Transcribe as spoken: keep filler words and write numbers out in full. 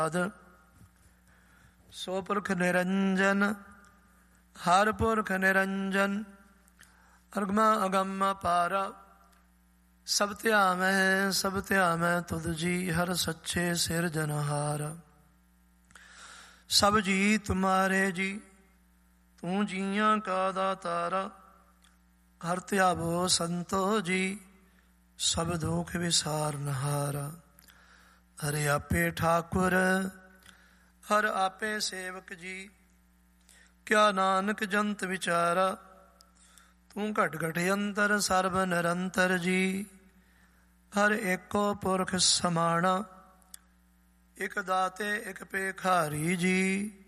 ਸੋ ਪੁਰਖ ਨਿਰੰਜਨ ਹਰ ਪੁਰਖ ਨਿਰੰਜਨ ਅਗਮ ਅਗਮ ਪਾਰ ਸਭ ਧਿਆਵੈ ਸਭ ਧਿਆਵੈ ਤੁਧ ਜੀ ਹਰ ਸੱਚੇ ਸਿਰਜਨਹਾਰ। ਸਭ ਜੀ ਤੁਮਾਰੇ ਜੀ ਤੂੰ ਜੀਆਂ ਕਾ ਦਾਤਾਰਾ ਹਰ ਧਿਆਵੋ ਸੰਤੋ ਜੀ ਸਭ ਦੁਖ ਵਿਸਾਰਨਹਾਰਾ। ਹਰਿ ਆਪੇ ਠਾਕੁਰ ਹਰ ਆਪੇ ਸੇਵਕ ਜੀ ਕਿਆ ਨਾਨਕ ਜੰਤ ਵਿਚਾਰਾ। ਤੂੰ ਘਟ ਘਟ ਅੰਤਰ ਸਰਬ ਨਿਰੰਤਰ ਜੀ ਹਰ ਏਕੋ ਪੁਰਖ ਸਮਾਣਾ। ਇਕ ਦਾਤੇ ਇਕ ਭੇਖਾਰੀ ਜੀ